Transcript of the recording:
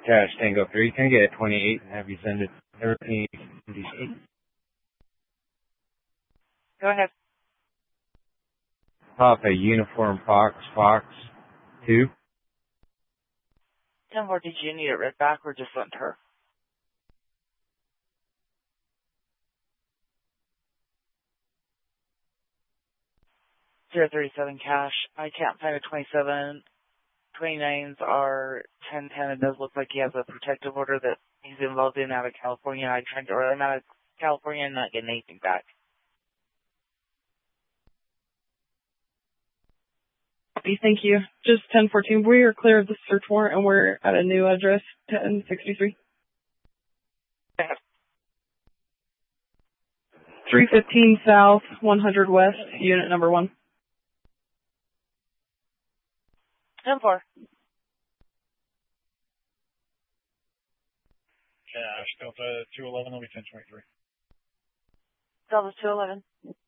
Cash Tango 3, can I get a 28 and have you send it 1378? Go ahead. Papa Uniform Fox 2. 10-4, did you need it read back or just sent her? 037 Cash. I can't find a 27. 29s are 1010. It does look like he has a protective order that he's involved in out of California. I'm out of California and not getting anything back. Thank you. Just 1014. We are clear of the search warrant and we're at a new address, 1063. 315 South, 100 West, unit number 1. 10-4. Cash, Delta 211, will be 1023. Delta 211.